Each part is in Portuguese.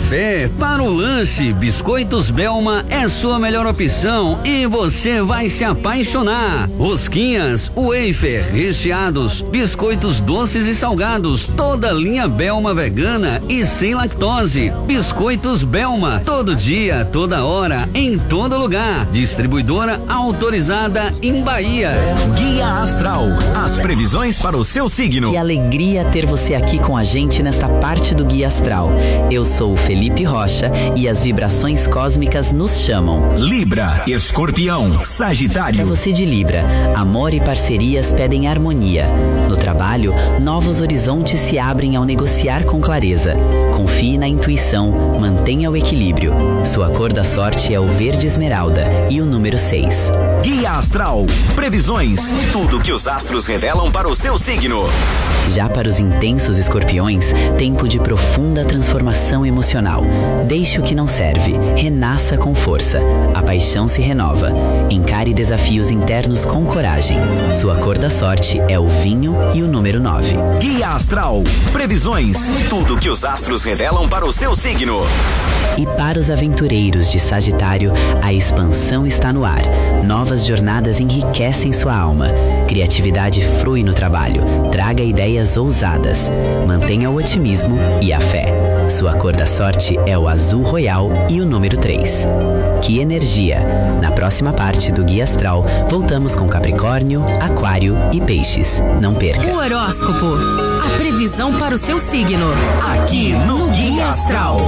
café, para o lanche, Biscoitos Belma é sua melhor opção e você vai se apaixonar. Rosquinhas, wafer, recheados, biscoitos doces e salgados, toda linha Belma vegana e sem lactose. Biscoitos Belma, todo dia, toda hora, em todo lugar. Distribuidora autorizada em Bahia. Guia Astral, as previsões para o seu signo. Que alegria ter você aqui com a gente nesta parte do Guia Astral. Eu sou o Felipe Rocha e as vibrações cósmicas nos chamam. Libra, Escorpião, Sagitário. Para você de Libra, amor e parcerias pedem harmonia. No trabalho, novos horizontes se abrem ao negociar com clareza. Confie na intuição, mantenha o equilíbrio. Sua cor da sorte é o verde esmeralda e o número 6. Guia Astral, previsões, tudo que os astros revelam para o seu signo. Já para os intensos escorpiões, tempo de profunda transformação emocional. Deixe o que não serve, renasça com força. A paixão se renova. Encare desafios internos com coragem. Sua cor da sorte é o vinho e o número 9. Guia Astral, previsões, tudo que os astros revelam para o seu signo. E para os aventureiros de Sagitário, a expansão está no ar. Novas jornadas enriquecem sua alma. Criatividade flui no trabalho. Traga ideias ousadas. Mantenha o otimismo e a fé. Sua cor da sorte é o azul royal e o número 3. Que energia! Na próxima parte do Guia Astral, voltamos com Capricórnio, Aquário e Peixes. Não perca. O horóscopo. A previsão para o seu signo. Aqui no Guia Astral.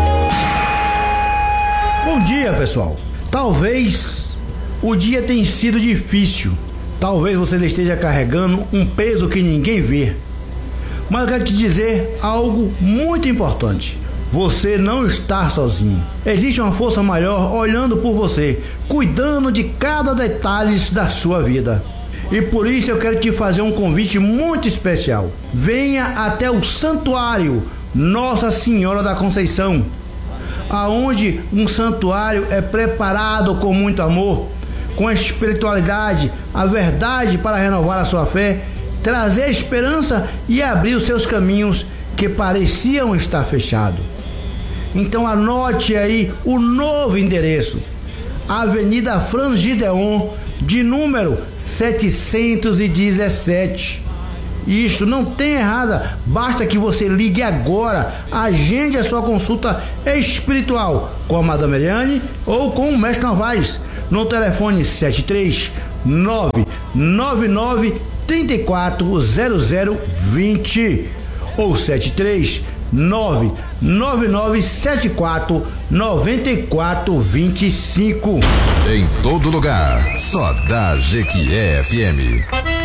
Bom dia, pessoal. Talvez o dia tenha sido difícil. Talvez você esteja carregando um peso que ninguém vê. Mas eu quero te dizer algo muito importante. Você não está sozinho. Existe uma força maior olhando por você, cuidando de cada detalhe da sua vida. E por isso eu quero te fazer um convite muito especial. Venha até o Santuário Nossa Senhora da Conceição, aonde um santuário é preparado com muito amor, com a espiritualidade, a verdade para renovar a sua fé, trazer esperança e abrir os seus caminhos que pareciam estar fechados. Então anote aí o novo endereço: Avenida Franz Gideon, de número 717. Isto não tem errada, basta que você ligue agora, agende a sua consulta espiritual com a Madame Eliane ou com o Mestre Novaes no telefone 73999340020 ou 73999749425. Em todo lugar, só dá Jequié FM.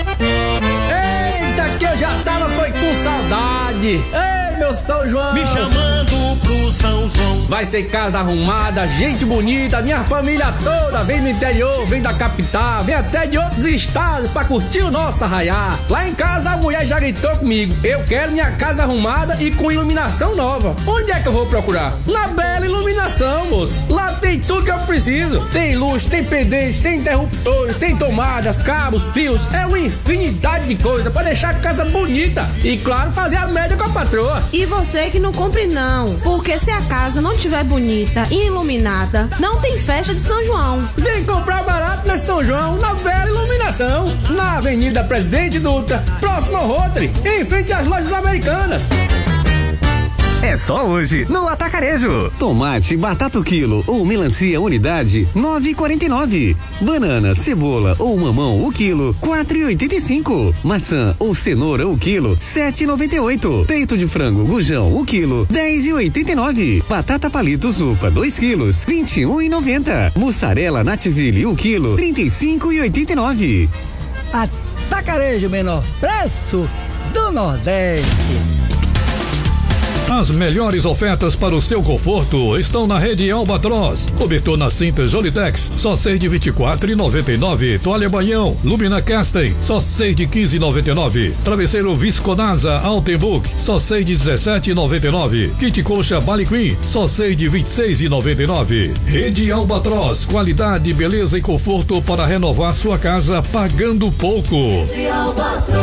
Que eu já tava foi com saudade. Ei, meu São João, me chamando pro São João. Vai ser casa arrumada, gente bonita, minha família toda vem do interior, vem da capital, vem até de outros estados pra curtir o nosso arraiá. Lá em casa a mulher já gritou comigo: eu quero minha casa arrumada e com iluminação nova. Onde é que eu vou procurar? Na Bela Iluminação, moço. Lá tem tudo que eu preciso. Tem luz, tem pendentes, tem interruptores, tem tomadas, cabos, fios. É uma infinidade de coisa pra deixar a casa bonita. E claro, fazer a média com a patroa. E você que não compre não, porque se a casa não tiver bonita e iluminada, não tem festa de São João. Vem comprar barato nesse São João, na Bela Iluminação, na Avenida Presidente Dutra, próximo ao Rotary, em frente às lojas americanas. É só hoje, no Atacarejo. Tomate, batata o quilo ou melancia unidade, 9,49. Banana, cebola ou mamão o quilo, 4,85. Maçã ou cenoura o quilo, 7,98. Peito de frango gujão o quilo, 10,89. Batata palito Zupa 2 quilos, 21,90. Mussarela Nativille o quilo, 35,89. Atacarejo, menor preço do Nordeste. As melhores ofertas para o seu conforto estão na rede Albatroz. Cobertor na cinta Jolitex, só 6 de 24,99. Toalha Baião, Lumina Casten, só 6 de 15,99. Travesseiro Visconasa Altenburg, só 6 de 17,99. Kit coxa Bali Queen, só 6 de 26,99. Rede Albatroz, qualidade, beleza e conforto para renovar sua casa pagando pouco. Rede Albatroz.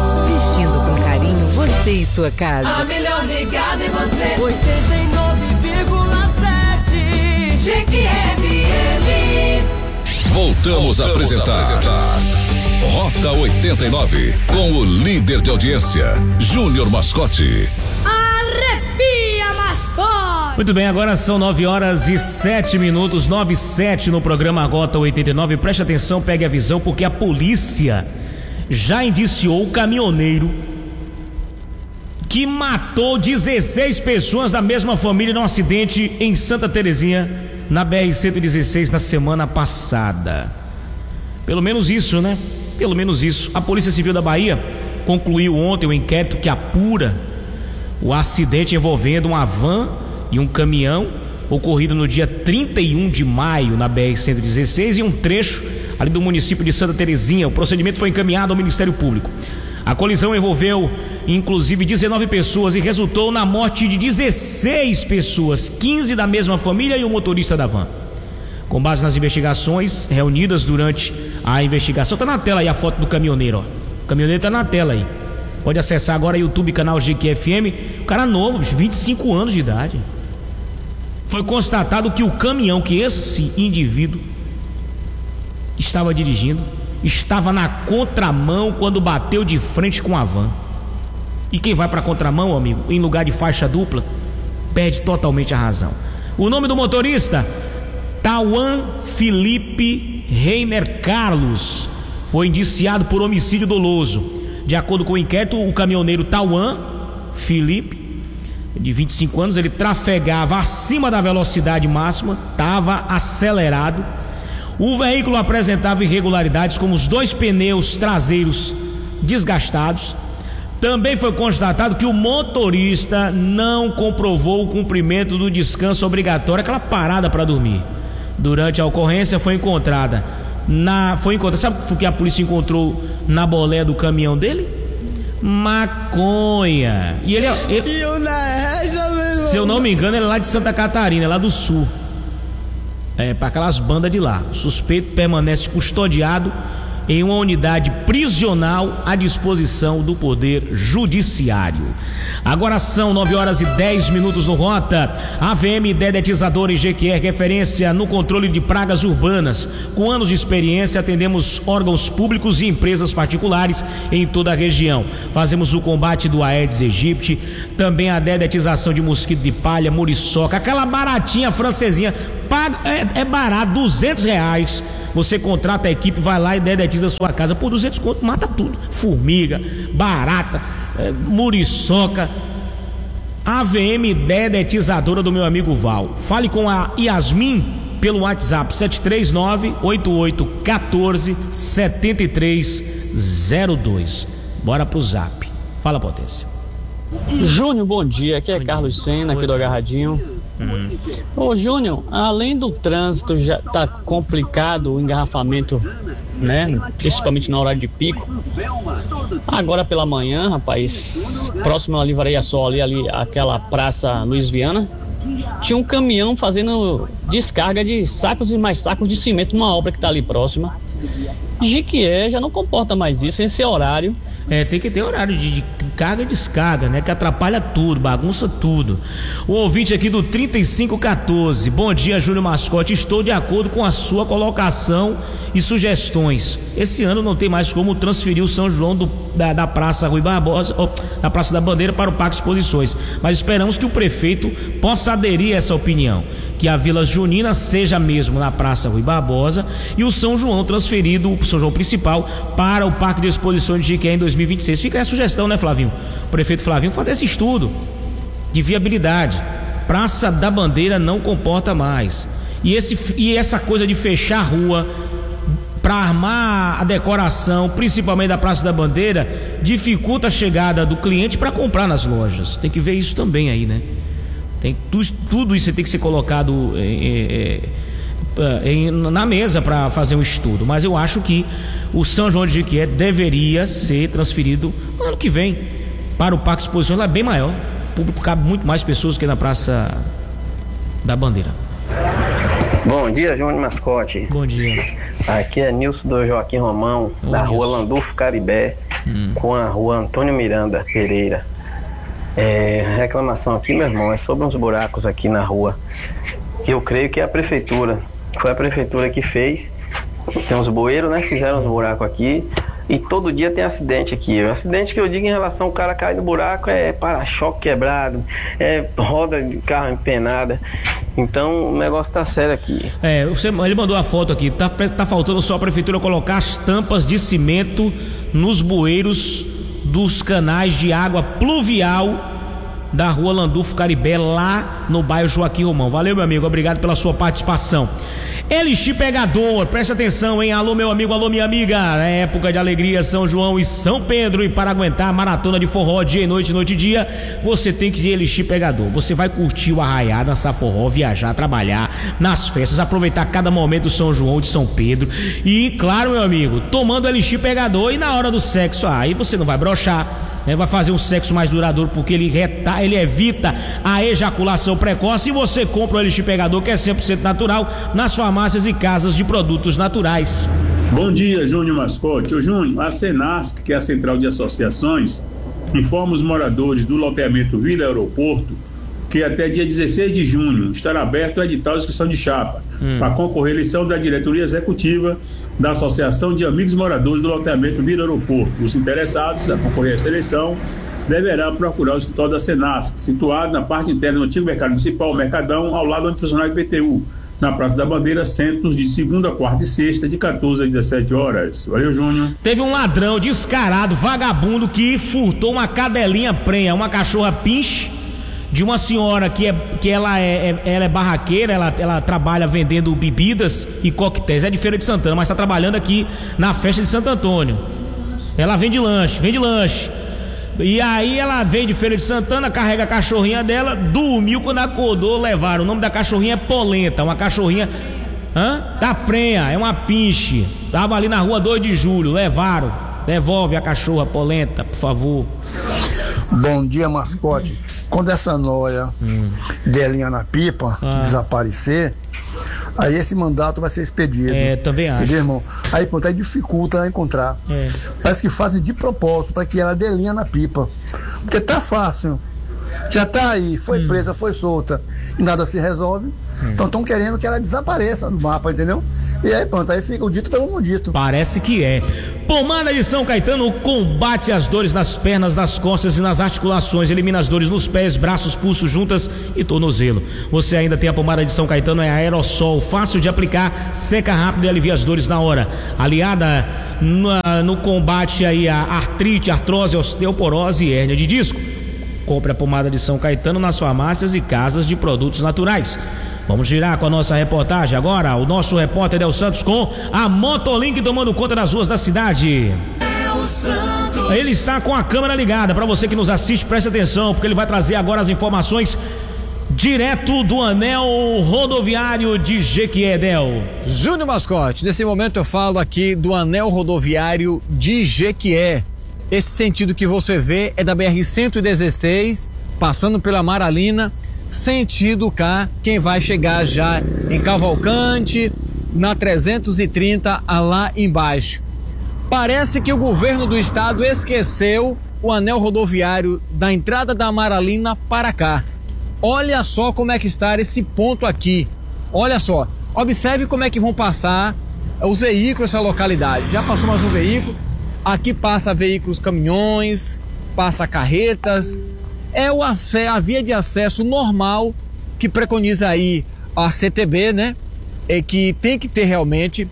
Vestindo com carinho você e sua casa. A melhor ligada em você. 89,9 Voltamos a apresentar Rota 89, com o líder de audiência, Júnior Mascote. Arrepia, mascote! Muito bem, agora são 9h07, 9h07 no programa Rota 89. Preste atenção, pegue a visão, porque a polícia já indiciou o caminhoneiro que matou 16 pessoas da mesma família num acidente em Santa Terezinha, na BR-116, na semana passada. Pelo menos isso, né? Pelo menos isso. A Polícia Civil da Bahia concluiu ontem o inquérito que apura o acidente envolvendo uma van e um caminhão ocorrido no dia 31 de maio na BR-116 e um trecho ali do município de Santa Terezinha. O procedimento foi encaminhado ao Ministério Público. A colisão envolveu inclusive 19 pessoas e resultou na morte de 16 pessoas, 15 da mesma família e o motorista da van. Com base nas investigações reunidas durante a investigação, tá na tela aí a foto do caminhoneiro, ó. O caminhoneiro tá na tela aí. Pode acessar agora YouTube, canal GQFM. O cara novo, bicho, 25 anos de idade. Foi constatado que o caminhão que esse indivíduo estava dirigindo estava na contramão quando bateu de frente com a van. E quem vai para contramão, amigo, em lugar de faixa dupla, perde totalmente a razão. O nome do motorista, Tauan Felipe Reiner Carlos, foi indiciado por homicídio doloso. De acordo com o inquérito, o caminhoneiro Tauan Felipe, de 25 anos, ele trafegava acima da velocidade máxima, estava acelerado. O veículo apresentava irregularidades, como os 2 pneus traseiros desgastados. Também foi constatado que o motorista não comprovou o cumprimento do descanso obrigatório, aquela parada para dormir. Durante a ocorrência foi encontrada, sabe o que a polícia encontrou na boleia do caminhão dele? Maconha. E ele se eu não me engano, ele é lá de Santa Catarina, é lá do sul. Para aquelas bandas de lá. O suspeito permanece custodiado em uma unidade prisional à disposição do Poder Judiciário. Agora são 9h10 no Rota. AVM Dedetizador e GQR, referência no controle de pragas urbanas. Com anos de experiência, atendemos órgãos públicos e empresas particulares em toda a região. Fazemos o combate do Aedes aegypti, também a dedetização de mosquito de palha, muriçoca, aquela baratinha francesinha. É barato, R$200. Você contrata a equipe, vai lá e dedetiza a sua casa por 200 conto, mata tudo: formiga, barata, muriçoca. AVM Dedetizadora do meu amigo Val. Fale com a Yasmin pelo WhatsApp 739-8814-7302. Bora pro zap. Fala, Potência. Júnior, bom dia. Aqui é Carlos Sena, aqui do Agarradinho. Ô Júnior, além do trânsito já tá complicado, o engarrafamento, né, principalmente na hora de pico, agora pela manhã, rapaz, próximo à Livraria Sol, ali aquela praça Luiz Viana, tinha um caminhão fazendo descarga de sacos e mais sacos de cimento numa obra que tá ali próxima. Jequié já não comporta mais isso, esse horário. Tem que ter horário de carga e descarga, né? Que atrapalha tudo, bagunça tudo. O ouvinte aqui do 3514. Bom dia, Júnior Mascote. Estou de acordo com a sua colocação e sugestões. Esse ano não tem mais como transferir o São João da Praça Rui Barbosa, da Praça da Bandeira, para o Parque Exposições. Mas esperamos que o prefeito possa aderir a essa opinião, que a Vila Junina seja mesmo na Praça Rui Barbosa e o São João transferido, o São João principal, para o Parque de Exposições de Jequié em 2026. Fica aí a sugestão, né, Flavinho? O prefeito Flavinho fazer esse estudo de viabilidade. Praça da Bandeira não comporta mais. E essa coisa de fechar a rua para armar a decoração, principalmente da Praça da Bandeira, dificulta a chegada do cliente para comprar nas lojas. Tem que ver isso também aí, né? Tudo isso tem que ser colocado na mesa para fazer um estudo. Mas eu acho que o São João de Jequié deveria ser transferido no ano que vem para o Parque Exposições. Lá é bem maior, o público cabe muito mais pessoas que na Praça da Bandeira. Bom dia, Júnior Mascote. Bom dia. Aqui é Nilson do Joaquim Romão, da rua Landulfo Caribé, com a rua Antônio Miranda Pereira. Reclamação aqui, meu irmão, é sobre uns buracos aqui na rua. Eu creio que é a prefeitura. Foi a prefeitura que fez tem uns bueiros, né? Fizeram uns buracos aqui. E todo dia tem acidente aqui. O acidente que eu digo em relação ao cara cair no buraco é para-choque quebrado, é roda de carro empenada. Então o negócio tá sério aqui. Ele mandou a foto aqui. Tá faltando só a prefeitura colocar as tampas de cimento nos bueiros dos canais de água pluvial da rua Landulfo Caribé, lá no bairro Joaquim Romão. Valeu, meu amigo, obrigado pela sua participação. Elixir Pegador, presta atenção, hein? Alô, meu amigo, alô, minha amiga. É época de alegria, São João e São Pedro. E para aguentar a maratona de forró dia e noite, noite e dia, você tem que ir de Elixir Pegador. Você vai curtir o arraiá, dançar forró, viajar, trabalhar nas festas, aproveitar cada momento do São João, de São Pedro. E, claro, meu amigo, tomando Elixir Pegador. E na hora do sexo, aí você não vai broxar, né? Vai fazer um sexo mais duradouro, porque ele evita a ejaculação precoce. E você compra o Elixir Pegador, que é 100% natural, nas farmácias e casas de produtos naturais. Bom dia, Júnior Mascote. Ô Júnior, a Senasc, que é a Central de Associações, informa os moradores do loteamento Vila Aeroporto que até dia 16 de junho estará aberto o edital de inscrição de chapa para concorrer à eleição da diretoria executiva da Associação de Amigos Moradores do loteamento Vila Aeroporto. Os interessados a concorrer a esta eleição deverá procurar o escritório da Senasc, situado na parte interna do antigo mercado municipal, Mercadão, ao lado do funcionário do IPTU, na Praça da Bandeira, Centros, de segunda, quarta e sexta, de 14 às 17 horas. Valeu, Júnior. Teve um ladrão descarado, vagabundo, que furtou uma cadelinha prenha, uma cachorra pinche, de uma senhora que ela é barraqueira, ela trabalha vendendo bebidas e coquetéis, é de Feira de Santana, mas está trabalhando aqui na festa de Santo Antônio. Ela vende lanche. E aí ela veio de Feira de Santana, carrega a cachorrinha dela, dormiu, quando acordou, levaram. O nome da cachorrinha é Polenta, uma cachorrinha da prenha, é uma pinche. Tava ali na rua 2 de julho, levaram. Devolve a cachorra Polenta, por favor. Bom dia, Mascote. Quando essa noia delinha na pipa desaparecer, aí esse mandato vai ser expedido. Também acho. Entendeu, irmão? Aí, pronto, aí dificulta encontrar. Parece que fazem de propósito para que ela delinha na pipa. Porque tá fácil. Já tá aí, foi presa, foi solta e nada se resolve. Então estão querendo que ela desapareça do mapa, entendeu? E aí pronto, aí fica o dito pelo não dito. Parece que é. Pomada de São Caetano combate as dores nas pernas, nas costas e nas articulações, elimina as dores nos pés, braços, pulsos, juntas e tornozelo. Você ainda tem a pomada de São Caetano, é aerossol, fácil de aplicar, seca rápido e alivia as dores na hora. Aliada no combate aí a artrite, artrose, osteoporose e hérnia de disco. Compre a pomada de São Caetano nas farmácias e casas de produtos naturais. Vamos girar com a nossa reportagem agora. O nosso repórter Del Santos com a Motolink tomando conta das ruas da cidade. Ele está com a câmera ligada. Para você que nos assiste, preste atenção, porque ele vai trazer agora as informações direto do anel rodoviário de Jequié, Del. Júnior Mascote, nesse momento eu falo aqui do anel rodoviário de Jequié. Esse sentido que você vê é da BR-116, passando pela Maralina, sentido cá, quem vai chegar já em Cavalcante, na 330, lá embaixo. Parece que o governo do estado esqueceu o anel rodoviário da entrada da Maralina para cá. Olha só como é que está esse ponto aqui. Olha só, observe como é que vão passar os veículos nessa localidade. Já passou mais um veículo. Aqui passa veículos, caminhões, passa carretas. É a via de acesso normal que preconiza aí a CTB, né? Que tem que ter realmente,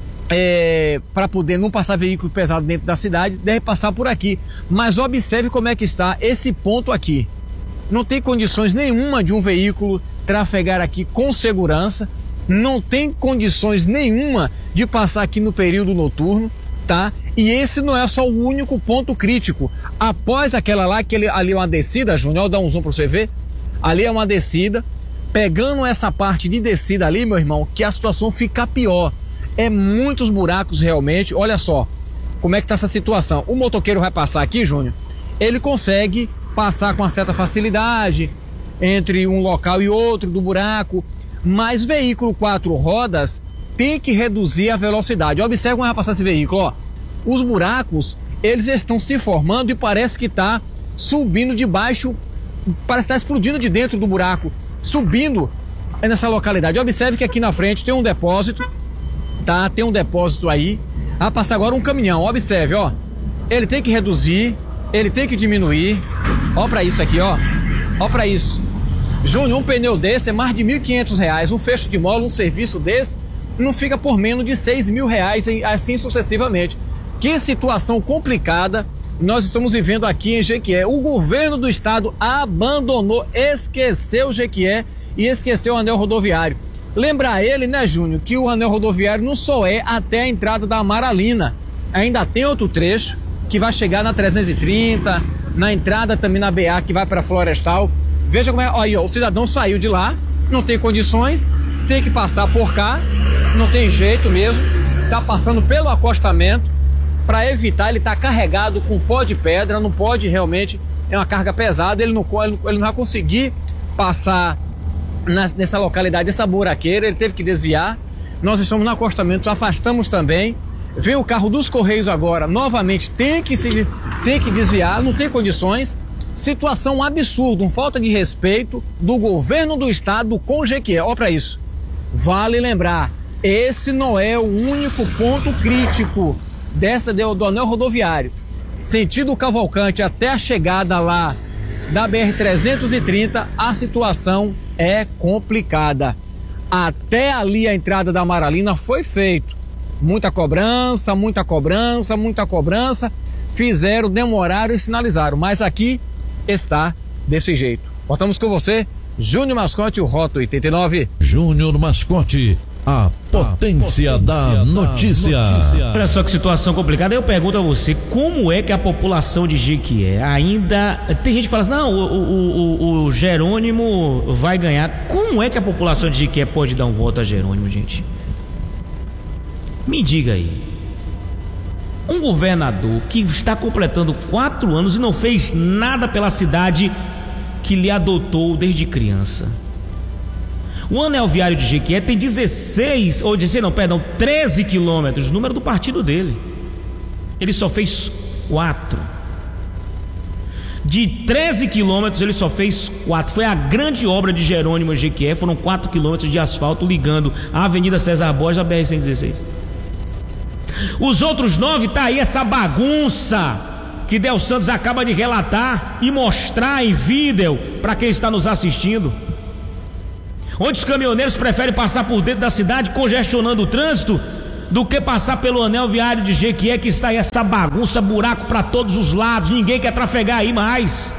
para poder não passar veículo pesado dentro da cidade, deve passar por aqui. Mas observe como é que está esse ponto aqui. Não tem condições nenhuma de um veículo trafegar aqui com segurança. Não tem condições nenhuma de passar aqui no período noturno, tá? E esse não é só o único ponto crítico. Após aquela lá, que ali é uma descida, Júnior, dá um zoom para você ver. Ali é uma descida. Pegando essa parte de descida ali, meu irmão, que a situação fica pior. É muitos buracos realmente. Olha só como é que tá essa situação. O motoqueiro vai passar aqui, Júnior, ele consegue passar com uma certa facilidade entre um local e outro do buraco, mas veículo 4 rodas tem que reduzir a velocidade. Observe como vai passar esse veículo, ó. Os buracos, eles estão se formando e parece que está subindo de baixo, parece estar explodindo de dentro do buraco, subindo nessa localidade. Observe que aqui na frente tem um depósito tá? Tem um depósito aí. Vai passar agora um caminhão, observe, ó. Ele tem que reduzir, ele tem que diminuir. Ó pra isso aqui, ó. Ó pra isso. Júnior, um pneu desse é mais de R$1.500. Um fecho de mola, um serviço desse, não fica por menos de R$6.000, assim sucessivamente. Que situação complicada nós estamos vivendo aqui em Jequié. O governo do estado abandonou, esqueceu o Jequié e esqueceu o anel rodoviário. Lembrar ele, né, Júnior, que o anel rodoviário não só é até a entrada da Amaralina. Ainda tem outro trecho que vai chegar na 330, na entrada também na BA que vai para Florestal. Veja como é, aí, ó, o cidadão saiu de lá, não tem condições, tem que passar por cá, não tem jeito mesmo, tá passando pelo acostamento para evitar, ele tá carregado com pó de pedra, não pode realmente, é uma carga pesada, ele não vai conseguir passar nessa localidade, essa buraqueira, ele teve que desviar. Nós estamos no acostamento, afastamos também. Vem o carro dos Correios agora, novamente tem que desviar, não tem condições. Situação absurda, falta de respeito do governo do estado com Jequié. Ó pra isso. Vale lembrar, esse não é o único ponto crítico do anel rodoviário. Sentido Cavalcante até a chegada lá da BR-330, a situação é complicada. Até ali a entrada da Amaralina foi feito. Muita cobrança, muita cobrança, muita cobrança. Fizeram, demoraram e sinalizaram. Mas aqui está desse jeito. Voltamos com você, Júnior Mascote, o Rota 89. Júnior Mascote, a potência da notícia. Olha só que situação complicada. Eu pergunto a você, como é que a população de Jequié ainda... Tem gente que fala assim, não, o Jerônimo vai ganhar. Como é que a população de Jequié pode dar um voto a Jerônimo, gente? Me diga aí. Um governador que está completando 4 anos e não fez nada pela cidade que lhe adotou desde criança. O anel viário de Jequié tem 13 quilômetros, número do partido dele. Ele só fez 4. De 13 quilômetros ele só fez 4. Foi a grande obra de Jerônimo Jequié. Foram 4 quilômetros de asfalto ligando a Avenida César Borges à BR-116. Os outros 9, tá aí essa bagunça que Del Santos acaba de relatar e mostrar em vídeo para quem está nos assistindo, onde os caminhoneiros preferem passar por dentro da cidade congestionando o trânsito do que passar pelo anel viário de Jequié, que está aí essa bagunça, buraco para todos os lados, ninguém quer trafegar aí mais.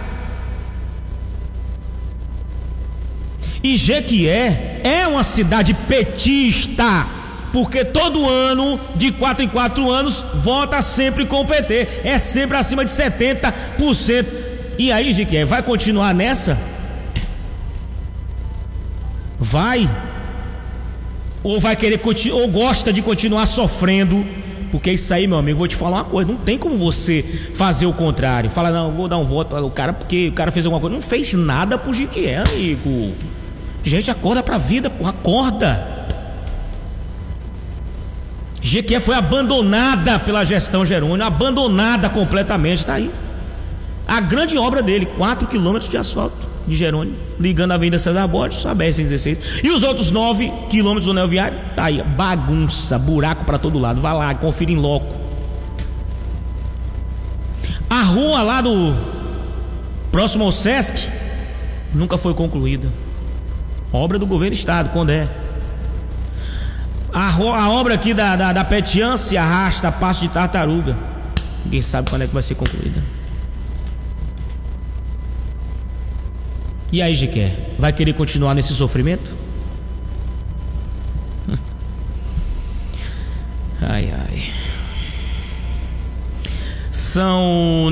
E Jequié é uma cidade petista, porque todo ano, de 4 em 4 anos, vota sempre com o PT, é sempre acima de 70%. E aí, Jequié, vai continuar nessa? Vai? Ou vai querer ou gosta de continuar sofrendo? Porque isso aí, meu amigo, vou te falar uma coisa, não tem como você fazer o contrário. Fala, não, vou dar um voto para o cara porque o cara fez alguma coisa. Não fez nada pro Jequié, amigo. Gente, acorda pra vida, porra, acorda. Jequié foi abandonada pela gestão Jerônimo, abandonada completamente, tá aí. A grande obra dele, 4 quilômetros de asfalto de Jerônimo, ligando a Avenida César Borges à BR-116. E os outros 9 quilômetros do anel viário, tá aí, bagunça, buraco para todo lado. Vai lá, confira em loco. A rua lá do próximo ao Sesc nunca foi concluída. Obra do governo do estado, quando é? A obra aqui da Petian se arrasta a passo de tartaruga. Ninguém sabe quando é que vai ser concluída. E aí, Jequié, vai querer continuar nesse sofrimento? Ai, ai. São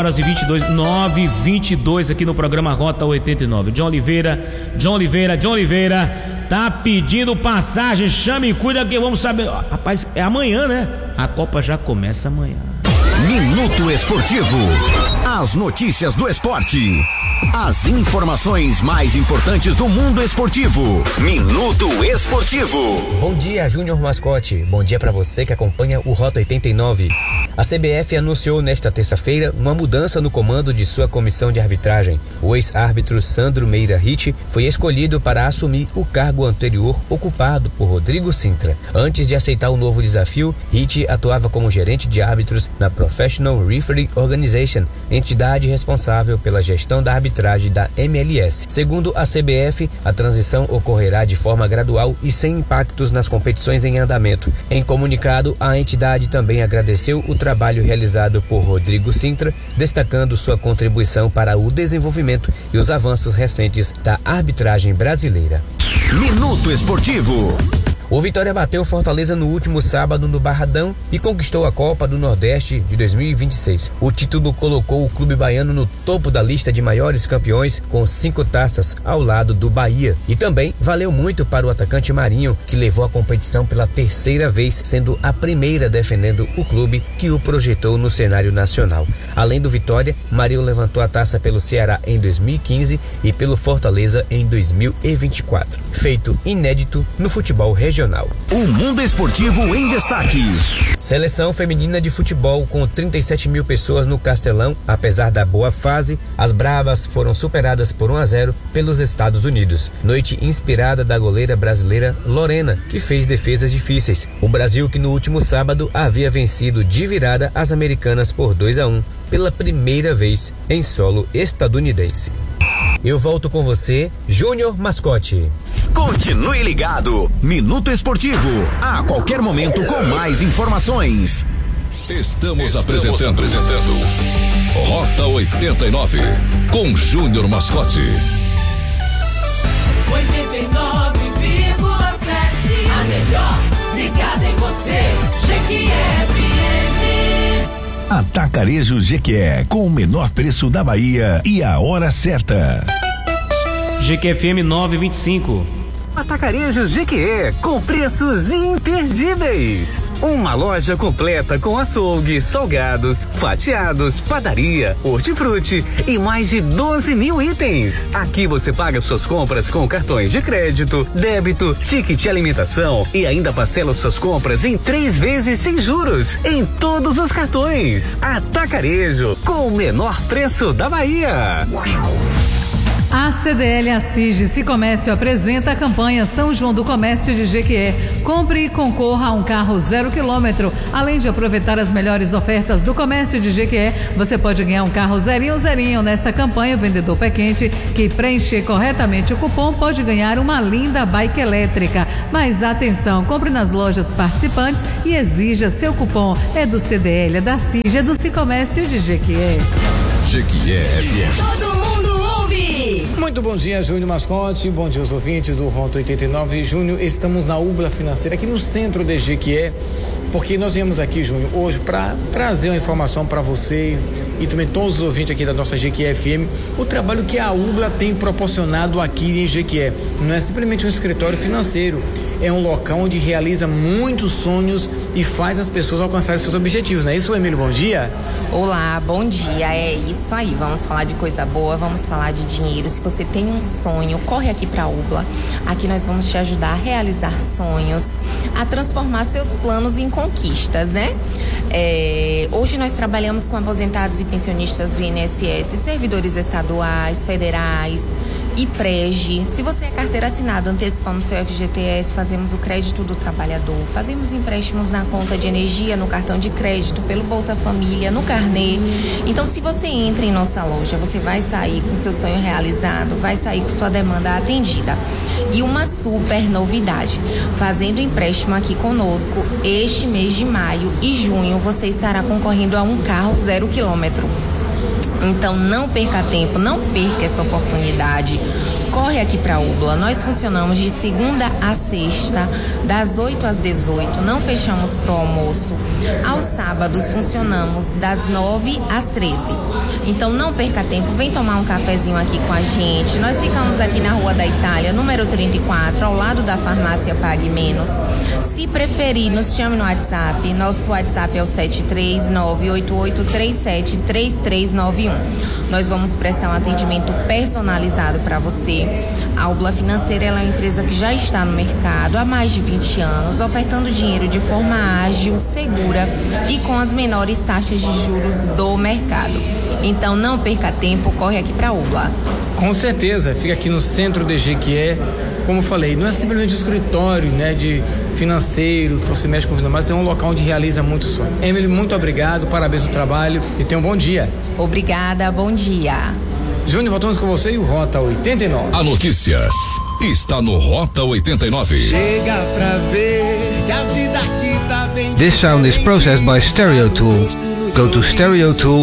9h22 aqui no programa Rota 89. John Oliveira tá pedindo passagem, chame e cuida que vamos saber. Rapaz, é amanhã, né? A Copa já começa amanhã. Minuto Esportivo. As notícias do esporte. As informações mais importantes do mundo esportivo. Minuto Esportivo. Bom dia, Júnior Mascote. Bom dia para você que acompanha o Rota 89. A CBF anunciou nesta terça-feira uma mudança no comando de sua comissão de arbitragem. O ex-árbitro Sandro Meira Ritt foi escolhido para assumir o cargo anterior ocupado por Rodrigo Sintra. Antes de aceitar o novo desafio, Ritt atuava como gerente de árbitros na Professional Referee Organization, entidade responsável pela gestão da arbitragem da MLS. Segundo a CBF, a transição ocorrerá de forma gradual e sem impactos nas competições em andamento. Em comunicado, a entidade também agradeceu o trabalho realizado por Rodrigo Sintra, destacando sua contribuição para o desenvolvimento e os avanços recentes da arbitragem brasileira. Minuto Esportivo. O Vitória bateu Fortaleza no último sábado no Barradão e conquistou a Copa do Nordeste de 2026. O título colocou o clube baiano no topo da lista de maiores campeões, com 5 taças ao lado do Bahia. E também valeu muito para o atacante Marinho, que levou a competição pela 3ª vez, sendo a primeira defendendo o clube que o projetou no cenário nacional. Além do Vitória, Marinho levantou a taça pelo Ceará em 2015 e pelo Fortaleza em 2024. Feito inédito no futebol regional. O mundo esportivo em destaque. Seleção feminina de futebol com 37 mil pessoas no Castelão. Apesar da boa fase, as Bravas foram superadas por 1-0 pelos Estados Unidos. Noite inspirada da goleira brasileira Lorena, que fez defesas difíceis. O Brasil, que no último sábado havia vencido de virada as americanas por 2-1 pela primeira vez em solo estadunidense. Eu volto com você, Júnior Mascote. Continue ligado. Minuto Esportivo. A qualquer momento com mais informações. Estamos apresentando Rota 89 com Júnior Mascote. 89,7. A melhor ligada em você. GQFM. Atacarejo Jequié, com o menor preço da Bahia e a hora certa. GQFM 925. Atacarejo Jequié, com preços imperdíveis. Uma loja completa com açougue, salgados, fatiados, padaria, hortifruti e mais de 12 mil itens. Aqui você paga suas compras com cartões de crédito, débito, ticket alimentação e ainda parcela suas compras em 3 vezes sem juros em todos os cartões. Atacarejo, com o menor preço da Bahia. A CDL Assige Sicomércio apresenta a campanha São João do Comércio de Jequié. Compre e concorra a um carro 0 km. Além de aproveitar as melhores ofertas do comércio de Jequié, você pode ganhar um carro zerinho. Nesta campanha, o vendedor pé quente que preencher corretamente o cupom pode ganhar uma linda bike elétrica. Mas atenção, compre nas lojas participantes e exija seu cupom. É do CDL, é da Assige, é do Sicomércio de Jequié. Jequié FM. Todo mundo ouve. Muito bom dia, Júnior Mascote, bom dia aos ouvintes do Rota 89. Júnior, estamos na Ubla Financeira, aqui no centro de Jequié, porque nós viemos aqui, Júnior, hoje para trazer uma informação para vocês e também todos os ouvintes aqui da nossa Jequié FM, o trabalho que a Ubla tem proporcionado aqui em Jequié. Não é simplesmente um escritório financeiro, é um local onde realiza muitos sonhos e faz as pessoas alcançarem seus objetivos, não é isso, Emílio? Bom dia. Olá, bom dia, é isso aí, vamos falar de coisa boa, vamos falar de dinheiro. Se você tem um sonho, corre aqui pra Ubla, aqui nós vamos te ajudar a realizar sonhos, a transformar seus planos em conquistas, né? Hoje nós trabalhamos com aposentados e pensionistas do INSS, servidores estaduais, federais, e PREG. Se você é carteira assinada antecipando seu FGTS, fazemos o crédito do trabalhador, fazemos empréstimos na conta de energia, no cartão de crédito, pelo Bolsa Família, no carnê. Então, se você entra em nossa loja, você vai sair com seu sonho realizado, vai sair com sua demanda atendida. E uma super novidade, fazendo empréstimo aqui conosco, este mês de maio e junho, você estará concorrendo a um carro 0 km. Então não perca tempo, não perca essa oportunidade. corre aqui para Ubla. Nós funcionamos de segunda a sexta, das 8 às 18. Não fechamos pro almoço. Aos sábados funcionamos das 9 às 13. Então não perca tempo, vem tomar um cafezinho aqui com a gente. Nós ficamos aqui na Rua da Itália, número 34, ao lado da farmácia Pague Menos. Se preferir, nos chame no WhatsApp. Nosso WhatsApp é o 73988373391. Nós vamos prestar um atendimento personalizado para você. A Ubla Financeira ela é uma empresa que já está no mercado há mais de 20 anos, ofertando dinheiro de forma ágil, segura e com as menores taxas de juros do mercado. Então não perca tempo, corre aqui para a Ubla. Com certeza, fica aqui no centro de Jequié. Como eu falei, não é simplesmente um escritório, né, de financeiro que você mexe com vida, mas é um local onde realiza muito sonho. Emily, muito obrigado, parabéns pelo trabalho e tenha um bom dia. Obrigada, bom dia. Júnior, voltamos com você e o Rota 89. A notícia está no Rota 89. Chega pra ver que a vida aqui tá bem. This sound is processed by Stereo Tool. Go to stereotool.nl.